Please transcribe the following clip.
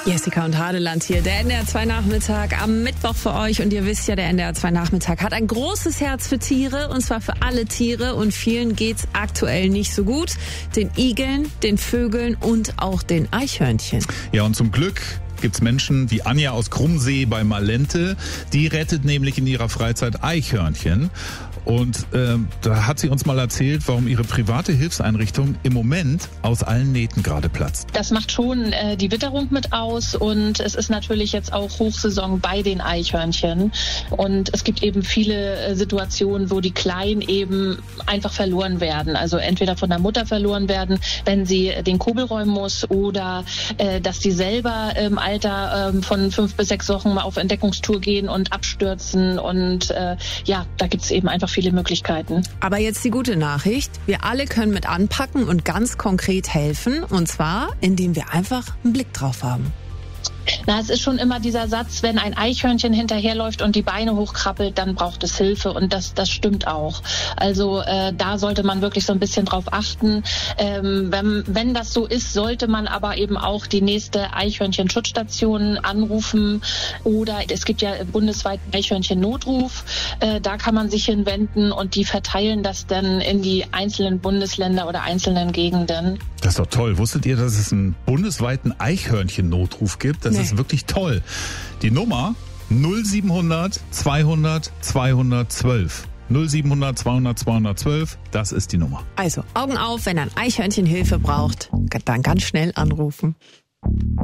Jessica und Hadeland hier, der NDR 2 Nachmittag am Mittwoch für euch. Und ihr wisst ja, der NDR 2 Nachmittag hat ein großes Herz für Tiere, und zwar für alle Tiere. Und vielen geht's aktuell nicht so gut. Den Igeln, den Vögeln und auch den Eichhörnchen. Ja, und zum Glück gibt's Menschen wie Anja aus Krummsee bei Malente. Die rettet nämlich in ihrer Freizeit Eichhörnchen. Und da hat sie uns mal erzählt, warum ihre private Hilfseinrichtung im Moment aus allen Nähten gerade platzt. Das macht schon die Witterung mit aus, und es ist natürlich jetzt auch Hochsaison bei den Eichhörnchen. Und es gibt eben viele Situationen, wo die Kleinen eben einfach verloren werden. Also entweder von der Mutter verloren werden, wenn sie den Kobel räumen muss, oder dass sie selber im Alter von 5 bis 6 Wochen mal auf Entdeckungstour gehen und abstürzen. Und da gibt es eben einfach viele Möglichkeiten. Aber jetzt die gute Nachricht. Wir alle können mit anpacken und ganz konkret helfen. Und zwar, indem wir einfach einen Blick drauf haben. Na, es ist schon immer dieser Satz, wenn ein Eichhörnchen hinterherläuft und die Beine hochkrabbelt, dann braucht es Hilfe, und das stimmt auch. Also da sollte man wirklich so ein bisschen drauf achten. Wenn das so ist, sollte man aber eben auch die nächste Eichhörnchen-Schutzstation anrufen, oder es gibt ja bundesweit Eichhörnchen-Notruf. Da kann man sich hinwenden, und die verteilen das dann in die einzelnen Bundesländer oder einzelnen Gegenden. Das ist doch toll. Wusstet ihr, dass es einen bundesweiten Eichhörnchen-Notruf gibt? Das ist wirklich toll. Die Nummer 0700 200 212. 0700 200 212, das ist die Nummer. Also Augen auf, wenn ein Eichhörnchen Hilfe braucht, dann ganz schnell anrufen.